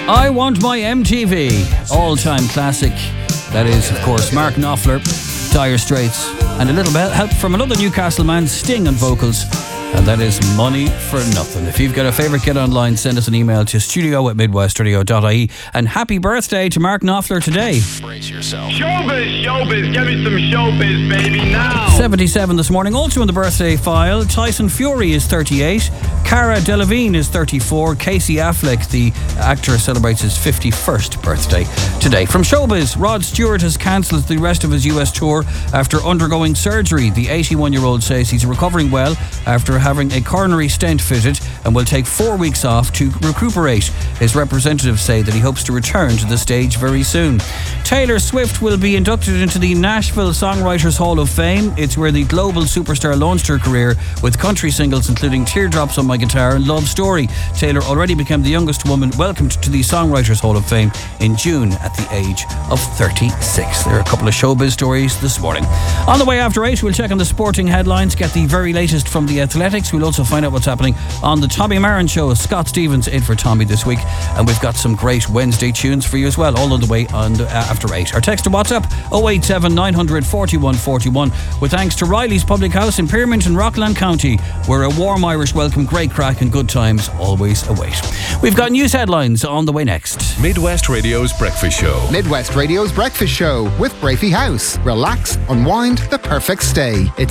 I Want My MTV, all-time classic. That is, of course, Mark Knopfler, Dire Straits, and a little bit help from another Newcastle man, Sting on vocals. And that is Money for Nothing. If you've got a favourite, get online, send us an email to studio@midwestradio.ie. And happy birthday to Mark Knopfler today. Brace yourself. Showbiz, give me some showbiz, baby, now. 77 this morning. Also in the birthday file, Tyson Fury is 38. Cara Delevingne is 34. Casey Affleck, the actor, celebrates his 51st birthday today. From showbiz, Rod Stewart has cancelled the rest of his US tour after undergoing surgery. The 81-year-old says he's recovering well after having a coronary stent fitted and will take 4 weeks off to recuperate. His representatives say that he hopes to return to the stage very soon. Taylor Swift will be inducted into the Nashville Songwriters Hall of Fame. It's where the global superstar launched her career with country singles including Teardrops on My Guitar and Love Story. Taylor already became the youngest woman welcomed to the Songwriters Hall of Fame in June at the age of 36. There are a couple of showbiz stories this morning. On the way after 8, we'll check on the sporting headlines, get the very latest from the athletics. We'll also find out what's happening on the Tommy Marin Show. Scott Stevens in for Tommy this week, and we've got some great Wednesday tunes for you as well, all on the way on after 8. Our text to WhatsApp 087 900 4141, with thanks to Riley's Public House in Pearmont in Rockland County, where a warm Irish welcome, great crack and good times always await. We've got news headlines on the way next. Midwest Radio's Breakfast Show. Midwest Radio's Breakfast Show with Brafey House. Relax, unwind, the perfect stay. It's